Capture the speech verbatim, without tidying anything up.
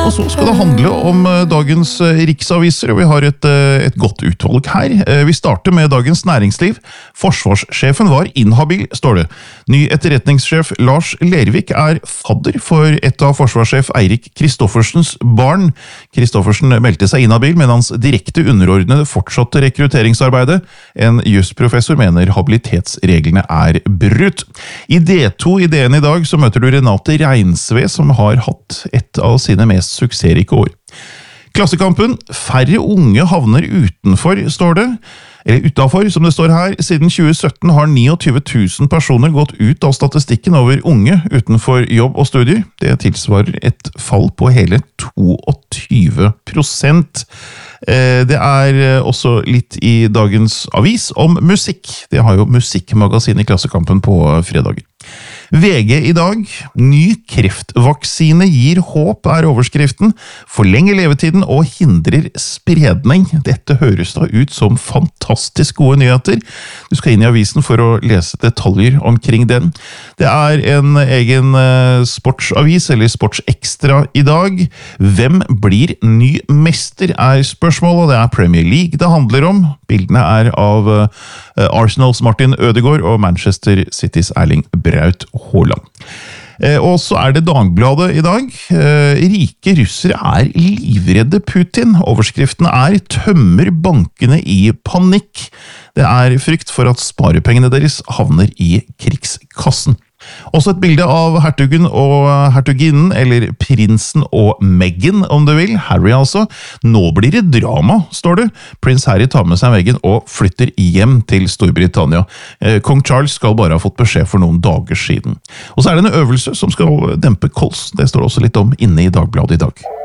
Og så skal det handle om dagens riksaviser, og vi har et, et godt utvalg her. Vi starter med Dagens Næringsliv. Forsvarssjefen var inhabil, står det. Ny etterretningssjef Lars Lervik er fadder for et av forsvarssjef Eirik Kristoffersens barn. Kristoffersen meldte seg inhabil, men hans direkte underordnede fortsatte rekrutteringsarbeidet. En jusprofessor mener habilitetsreglene er brutt. I D to i D N i dag så møter du Renate Reinsve, som har hatt et av sine mest suksessrike år. Klassekampen, færre unge havner utenfor, står det. Eller utenfor, som det står her. Siden tjue sytten har niogtyve tusen personer gått ut av statistikken over unge utenfor jobb og studier. Det tilsvarer et fall på hele tjueto prosent. Det er også litt i dagens avis om musikk. Det har jo musikkmagasin i Klassekampen på fredager. V G i dag, ny kreftvaksine gir håp er overskriften, forlenger levetiden og hindrer spredning. Dette høres da ut som fantastisk gode nyheter. Du skal inn i avisen for å lese detaljer omkring den. Det er en egen sportsavis, eller sportsekstra i dag. Hvem blir ny mester er spørsmålet, og det er Premier League det handler om. Bildene er av Arsenals Martin Ødegaard og Manchester Citys Erling Braut Haaland. Og så er det Dagbladet i dag. Rike russere er livredde Putin. Overskriften er «Tømmer bankene i panikk». Det er frykt for at sparepengene deres havner i krigskassen. Også et bilde av hertugen og hertuginnen, eller prinsen og Meghan, om du vil. Harry altså. Nå blir det drama, står det. Prins Harry tar med seg Meghan og flytter hjem til Storbritannia. Kong Charles skal bare ha fått beskjed for noen dager siden. Og så er det en øvelse som skal dempe kols. Det står også litt om inne i Dagbladet i dag.